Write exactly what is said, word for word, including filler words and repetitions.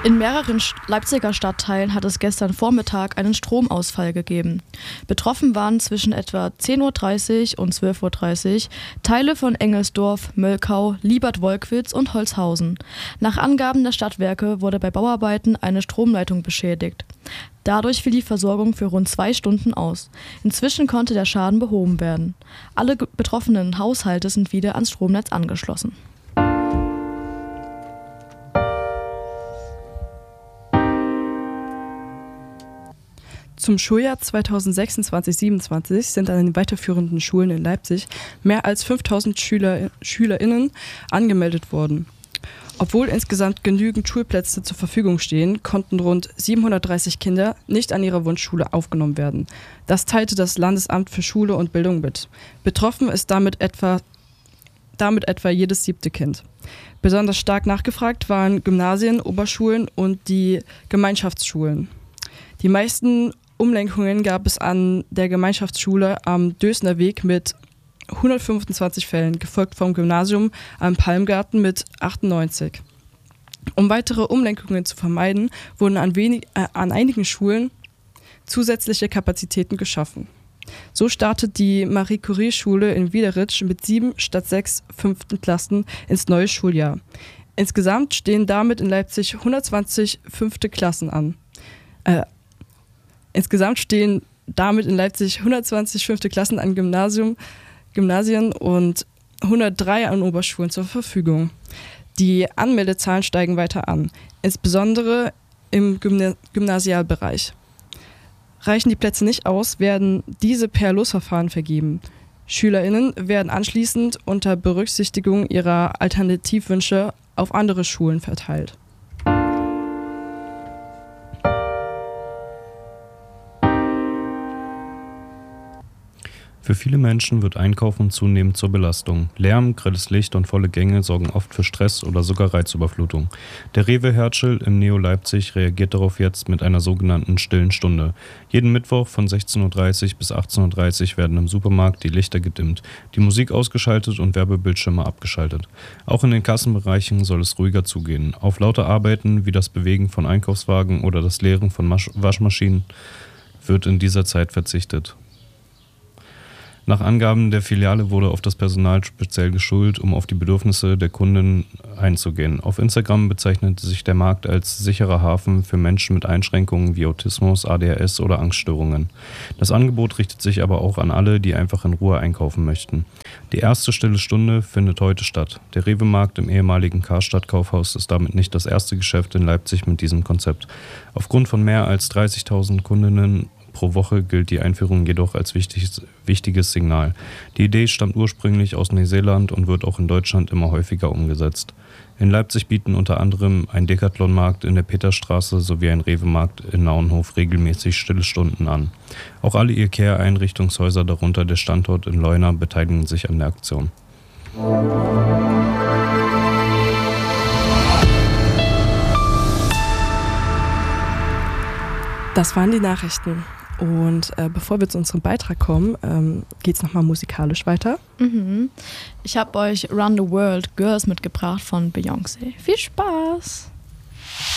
In mehreren Leipziger Stadtteilen hat es gestern Vormittag einen Stromausfall gegeben. Betroffen waren zwischen etwa zehn Uhr dreißig und zwölf Uhr dreißig Teile von Engelsdorf, Möllkau, Liebert-Wolkwitz und Holzhausen. Nach Angaben der Stadtwerke wurde bei Bauarbeiten eine Stromleitung beschädigt. Dadurch fiel die Versorgung für rund zwei Stunden aus. Inzwischen konnte der Schaden behoben werden. Alle betroffenen Haushalte sind wieder ans Stromnetz angeschlossen. Zum Schuljahr zweitausendsechsundzwanzig siebenundzwanzig sind an den weiterführenden Schulen in Leipzig mehr als fünftausend Schüler, SchülerInnen angemeldet worden. Obwohl insgesamt genügend Schulplätze zur Verfügung stehen, konnten rund siebenhundertdreißig Kinder nicht an ihrer Wunschschule aufgenommen werden. Das teilte das Landesamt für Schule und Bildung mit. Betroffen ist damit etwa, damit etwa jedes siebte Kind. Besonders stark nachgefragt waren Gymnasien, Oberschulen und die Gemeinschaftsschulen. Die meisten Umlenkungen gab es an der Gemeinschaftsschule am Dösner Weg mit hundertfünfundzwanzig Fällen, gefolgt vom Gymnasium am Palmgarten mit achtundneunzig. Um weitere Umlenkungen zu vermeiden, wurden an, wenig, äh, an einigen Schulen zusätzliche Kapazitäten geschaffen. So startet die Marie-Curie-Schule in Wiederitsch mit sieben statt sechs fünften Klassen ins neue Schuljahr. Insgesamt stehen damit in Leipzig hundertzwanzig fünfte Klassen an. Äh, Insgesamt stehen damit in Leipzig hundertzwanzig fünfte Klassen an Gymnasium, Gymnasien und hundertdrei an Oberschulen zur Verfügung. Die Anmeldezahlen steigen weiter an, insbesondere im Gymna- Gymnasialbereich. Reichen die Plätze nicht aus, werden diese per Losverfahren vergeben. SchülerInnen werden anschließend unter Berücksichtigung ihrer Alternativwünsche auf andere Schulen verteilt. Für viele Menschen wird Einkaufen zunehmend zur Belastung. Lärm, grelles Licht und volle Gänge sorgen oft für Stress oder sogar Reizüberflutung. Der Rewe Hertschild im Neo Leipzig reagiert darauf jetzt mit einer sogenannten stillen Stunde. Jeden Mittwoch von sechzehn Uhr dreißig bis achtzehn Uhr dreißig werden im Supermarkt die Lichter gedimmt, die Musik ausgeschaltet und Werbebildschirme abgeschaltet. Auch in den Kassenbereichen soll es ruhiger zugehen. Auf laute Arbeiten wie das Bewegen von Einkaufswagen oder das Leeren von Masch- Waschmaschinen wird in dieser Zeit verzichtet. Nach Angaben der Filiale wurde auf das Personal speziell geschult, um auf die Bedürfnisse der Kunden einzugehen. Auf Instagram bezeichnete sich der Markt als sicherer Hafen für Menschen mit Einschränkungen wie Autismus, A D H S oder Angststörungen. Das Angebot richtet sich aber auch an alle, die einfach in Ruhe einkaufen möchten. Die erste stille Stunde findet heute statt. Der Rewe-Markt im ehemaligen Karstadt-Kaufhaus ist damit nicht das erste Geschäft in Leipzig mit diesem Konzept. Aufgrund von mehr als dreißigtausend Kundinnen pro Woche gilt die Einführung jedoch als wichtiges, wichtiges Signal. Die Idee stammt ursprünglich aus Neuseeland und wird auch in Deutschland immer häufiger umgesetzt. In Leipzig bieten unter anderem ein Decathlon-Markt in der Peterstraße sowie ein Rewe-Markt in Nauenhof regelmäßig stille Stunden an. Auch alle IKEA-Einrichtungshäuser, darunter der Standort in Leuna, beteiligen sich an der Aktion. Das waren die Nachrichten. Und äh, bevor wir zu unserem Beitrag kommen, ähm, geht es nochmal musikalisch weiter. Mhm. Ich habe euch Run the World Girls mitgebracht von Beyoncé. Viel Spaß!